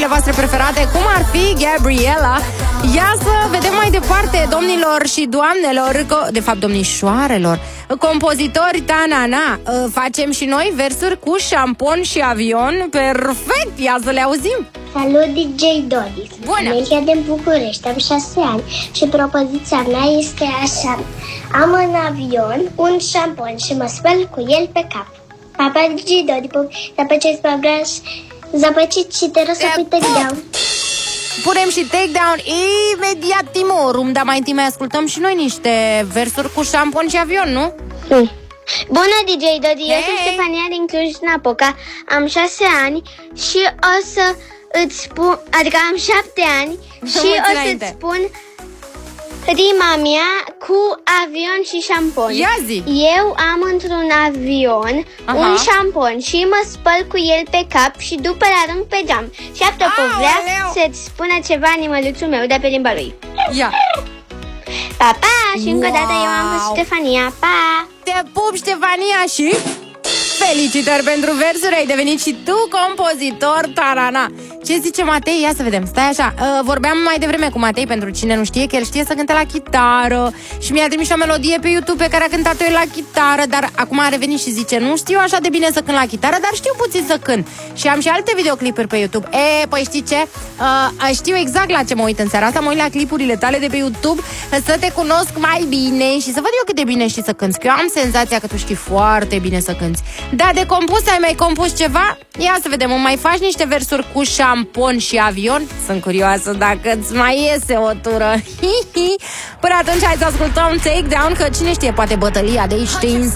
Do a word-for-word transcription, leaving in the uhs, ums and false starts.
voastre preferate, cum ar fi Gabriela. Ia să vedem mai departe, domnilor și doamnelor, de fapt domnișoarelor, compozitori ta-na-na. Facem și noi versuri cu șampon și avion. Perfect, ia să le auzim. Salut, D J Doris. Bună! Amelia din București, am șase ani și propoziția mea este așa. Am în avion un șampon și mă spăl cu el pe cap. Papa, D J Doris, zăpăceți pe braș, zăpăciți și te rog să pui take-down. Punem și take-down imediat, Timorum, dar mai întâi mai ascultăm și noi niște versuri cu șampon și avion, nu? Hmm. Bună, D J Dodi, hey. Eu sunt Stefania din Cluj-Napoca, am șase ani și o să îți spun, adică am șapte ani și o să-ți spun rima mea cu avion și șampon. Ia zi! Eu am într-un avion Aha. un șampon și mă spăl cu el pe cap și după îl arunc pe geam. Și aptopul vrea să-ți spună ceva animăluțul meu de pe limba lui. Ia! Pa, pa! Și încă o wow. dată eu am fost Stefania. Pa! Te pup, Stefania, și... felicitări pentru versuri, ai devenit și tu compozitor, tarana. Ce zice Matei? Ia să vedem, stai așa. uh, Vorbeam mai devreme cu Matei, pentru cine nu știe, că el știe să cânte la chitară și mi-a trimis o melodie pe YouTube pe care a cântat-o el la chitară. Dar acum a revenit și zice, nu știu așa de bine să cânt la chitară, dar știu puțin să cânt. Și am și alte videoclipuri pe YouTube. E, păi știi ce? Uh, știu exact la ce mă uit în seara asta. Mă uit la clipurile tale de pe YouTube să te cunosc mai bine și să văd eu cât de bine știi să cânti. Că eu am senzația că tu știi foarte bine să cânti. Da, de compus, ai mai compus ceva? Ia să vedem, îmi mai faci niște versuri cu șampon și avion? Sunt curioasă dacă îți mai iese o tură. Până atunci hai să ascultăm Take Down, că cine știe, poate bătălia de Einstein